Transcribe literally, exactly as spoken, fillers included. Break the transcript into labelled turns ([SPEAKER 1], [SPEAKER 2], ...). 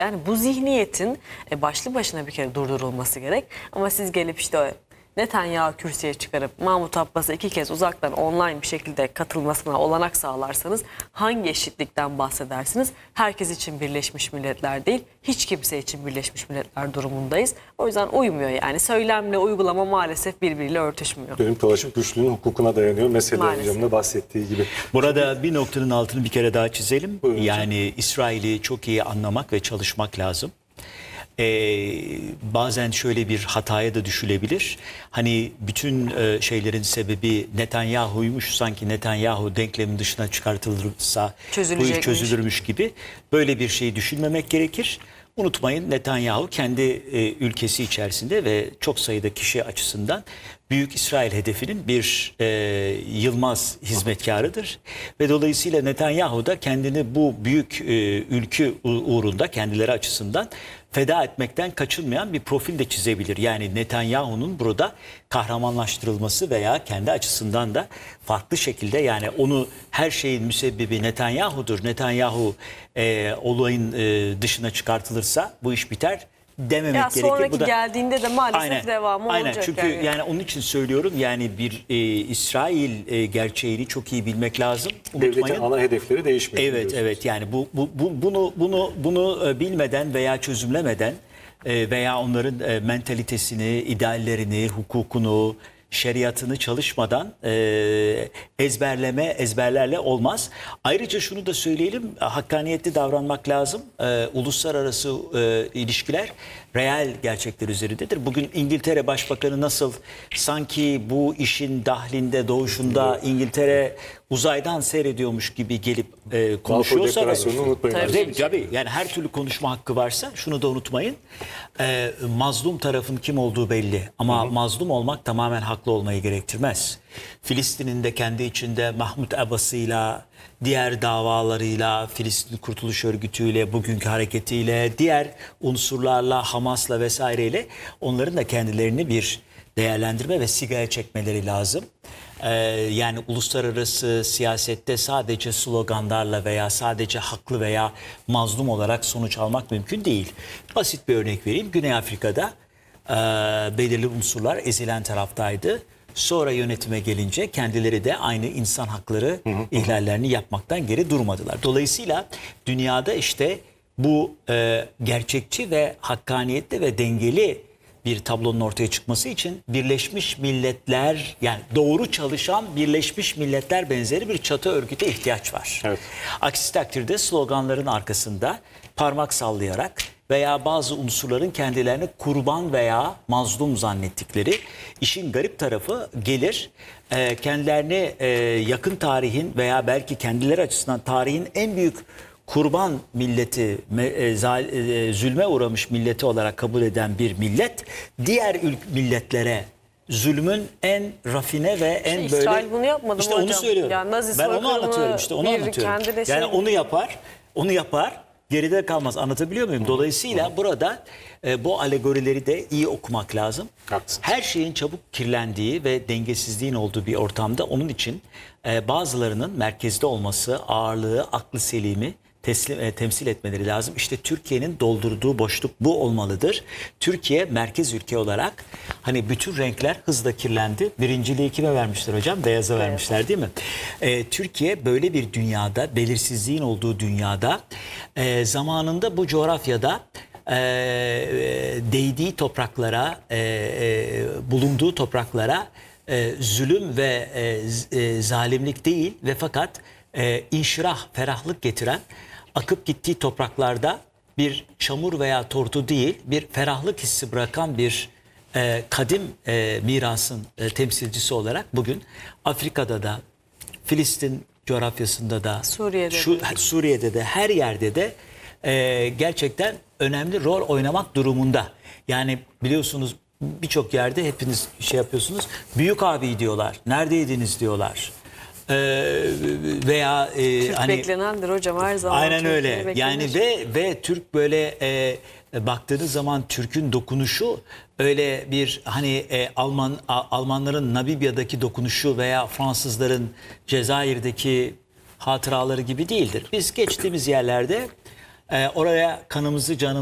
[SPEAKER 1] Yani bu zihniyetin e, başlı başına bir kere durdurulması gerek. Ama siz gelip işte Netanyahu kürsüye çıkarıp Mahmut Abbas'a iki kez uzaktan online bir şekilde katılmasına olanak sağlarsanız hangi eşitlikten bahsedersiniz? Herkes için Birleşmiş Milletler değil, hiç kimse için Birleşmiş Milletler durumundayız. O yüzden uymuyor yani. Söylemle uygulama maalesef birbiriyle örtüşmüyor.
[SPEAKER 2] Benim dolaşım güçlüğünün hukukuna dayanıyor. Mesela hocamın da bahsettiği gibi.
[SPEAKER 3] Burada bir noktanın altını bir kere daha çizelim.
[SPEAKER 2] Buyurun
[SPEAKER 3] yani hocam. İsrail'i çok iyi anlamak ve çalışmak lazım. Ee, bazen şöyle bir hataya da düşülebilir. Hani bütün e, şeylerin sebebi Netanyahu'ymuş, sanki Netanyahu denklemin dışına çıkartılırsa bu iş çözülürmüş gibi. Böyle bir şeyi düşünmemek gerekir. Unutmayın, Netanyahu kendi e, ülkesi içerisinde ve çok sayıda kişi açısından Büyük İsrail hedefinin bir e, yılmaz hizmetkarıdır. Ve dolayısıyla Netanyahu da kendini bu büyük e, ülke uğrunda kendileri açısından feda etmekten kaçınmayan bir profil de çizebilir. Yani Netanyahu'nun burada kahramanlaştırılması veya kendi açısından da farklı şekilde, yani onu her şeyin müsebbibi Netanyahu'dur, Netanyahu e, olayın e, dışına çıkartılırsa bu iş biter dememek
[SPEAKER 1] ya
[SPEAKER 3] gerekir.
[SPEAKER 1] sonraki
[SPEAKER 3] Bu da,
[SPEAKER 1] geldiğinde de maalesef
[SPEAKER 3] aynen,
[SPEAKER 1] devamı
[SPEAKER 3] aynen.
[SPEAKER 1] olacak.
[SPEAKER 3] Çünkü yani. yani onun için söylüyorum, yani bir e, İsrail e, gerçeğini çok iyi bilmek lazım. Unutmayın.
[SPEAKER 2] Devletin ana hedefleri değişmiyor.
[SPEAKER 3] Evet, evet. Yani bu, bu, bu bunu bunu bunu bilmeden veya çözümlemeden e, veya onların e, mentalitesini, ideallerini, hukukunu, şeriatını çalışmadan e, ezberleme, ezberlerle olmaz. Ayrıca şunu da söyleyelim, hakkaniyetli davranmak lazım. E, uluslararası e, ilişkiler reel gerçekler üzerindedir. Bugün İngiltere Başbakanı nasıl sanki bu işin dahlinde, doğuşunda İngiltere uzaydan seyrediyormuş gibi gelip e, konuşuyorsa...
[SPEAKER 2] Balfour unutmayın.
[SPEAKER 3] Tabii, tabii. Yani her türlü konuşma hakkı varsa şunu da unutmayın. E, mazlum tarafın kim olduğu belli. Ama hı hı. mazlum olmak tamamen haklı olmayı gerektirmez. Filistin'in de kendi içinde Mahmut Abbas'ıyla, diğer davalarıyla, Filistin Kurtuluş Örgütü'yle, bugünkü hareketiyle, diğer unsurlarla, Hamas'la vesaireyle onların da kendilerini bir değerlendirme ve sigaya çekmeleri lazım. Ee, yani uluslararası siyasette sadece sloganlarla veya sadece haklı veya mazlum olarak sonuç almak mümkün değil. Basit bir örnek vereyim. Güney Afrika'da e, belirli unsurlar ezilen taraftaydı. Sonra yönetime gelince kendileri de aynı insan hakları ihlallerini yapmaktan geri durmadılar. Dolayısıyla dünyada işte bu e, gerçekçi ve hakkaniyetli ve dengeli bir tablonun ortaya çıkması için Birleşmiş Milletler, yani doğru çalışan Birleşmiş Milletler benzeri bir çatı örgüte ihtiyaç var. Evet. Aksi takdirde sloganların arkasında parmak sallayarak veya bazı unsurların kendilerini kurban veya mazlum zannettikleri, işin garip tarafı gelir, e, kendilerini e, yakın tarihin veya belki kendileri açısından tarihin en büyük kurban milleti, zulme uğramış milleti olarak kabul eden bir millet, diğer milletlere zulmün en rafine ve en
[SPEAKER 1] işte
[SPEAKER 3] böyle...
[SPEAKER 1] İsrail bunu yapmadı
[SPEAKER 3] işte
[SPEAKER 1] mı
[SPEAKER 3] onu
[SPEAKER 1] hocam?
[SPEAKER 3] söylüyorum.
[SPEAKER 1] Ya Nazi
[SPEAKER 3] ben onu anlatıyorum işte, onu anlatıyorum. Yani
[SPEAKER 1] şey...
[SPEAKER 3] onu yapar, onu yapar, geride kalmaz. Anlatabiliyor muyum? Dolayısıyla hı hı. burada e, bu alegorileri de iyi okumak lazım. Haklısınız. Her şeyin çabuk kirlendiği ve dengesizliğin olduğu bir ortamda onun için e, bazılarının merkezde olması, ağırlığı, aklı selimi Teslim, e, temsil etmeleri lazım. İşte Türkiye'nin doldurduğu boşluk bu olmalıdır. Türkiye merkez ülke olarak hani bütün renkler hızla kirlendi. Birinciliği kime vermişler hocam? Beyaza evet. vermişler değil mi? E, Türkiye böyle bir dünyada, belirsizliğin olduğu dünyada e, zamanında bu coğrafyada e, değdiği topraklara, e, e, bulunduğu topraklara e, zulüm ve e, e, zalimlik değil ve fakat e, inşirah, ferahlık getiren, akıp gittiği topraklarda bir çamur veya tortu değil, bir ferahlık hissi bırakan bir e, kadim e, mirasın e, temsilcisi olarak bugün Afrika'da da, Filistin coğrafyasında da,
[SPEAKER 1] Suriye'de,
[SPEAKER 3] şu,
[SPEAKER 1] de.
[SPEAKER 3] Suriye'de de, her yerde de e, gerçekten önemli rol oynamak durumunda. Yani biliyorsunuz birçok yerde hepiniz şey yapıyorsunuz, büyük abi diyorlar, neredeydiniz diyorlar. Ee, veya e,
[SPEAKER 1] Türk
[SPEAKER 3] hani
[SPEAKER 1] beklenendir hocam her zaman.
[SPEAKER 3] Aynen öyle. Yani ve ve Türk böyle e, baktığınız zaman Türk'ün dokunuşu öyle bir hani e, Alman A, Almanların Namibya'daki dokunuşu veya Fransızların Cezayir'deki hatıraları gibi değildir. Biz geçtiğimiz yerlerde Ee, oraya kanımızı canımızı